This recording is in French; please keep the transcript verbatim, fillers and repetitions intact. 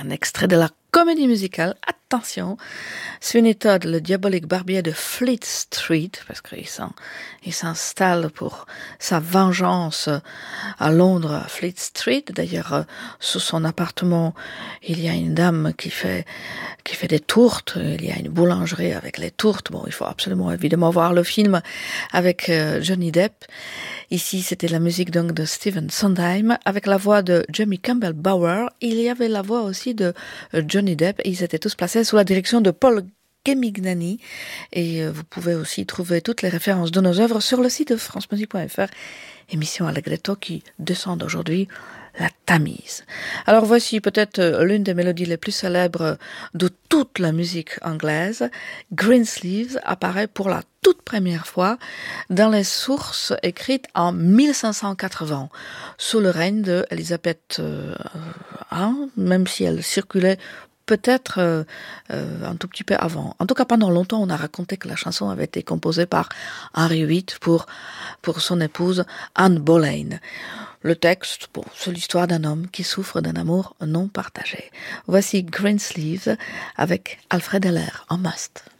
un extrait de la comédie musicale. Attention, Sweeney Todd, le diabolique barbier de Fleet Street, parce qu'il s'in, il s'installe pour sa vengeance à Londres, à Fleet Street. D'ailleurs, sous son appartement, il y a une dame qui fait, qui fait des tourtes. Il y a une boulangerie avec les tourtes. Bon, il faut absolument évidemment voir le film avec euh, Johnny Depp. Ici, c'était la musique donc de Stephen Sondheim avec la voix de Jamie Campbell Bower. Il y avait la voix aussi de Johnny Depp. Ils étaient tous placés sous la direction de Paul Gemignani. Et vous pouvez aussi trouver toutes les références de nos œuvres sur le site de france musique point f r. Émission Allegretto qui descend aujourd'hui la Tamise. Alors voici peut-être l'une des mélodies les plus célèbres de toute la musique anglaise. Greensleeves apparaît pour la toute première fois dans les sources écrites en mille cinq cent quatre-vingts, sous le règne de Elisabeth euh, I, même si elle circulait peut-être euh, euh, un tout petit peu avant. En tout cas, pendant longtemps, on a raconté que la chanson avait été composée par Henry huit pour, pour son épouse Anne Boleyn. Le texte, bon, c'est l'histoire d'un homme qui souffre d'un amour non partagé. Voici Greensleeves avec Alfred Heller en must.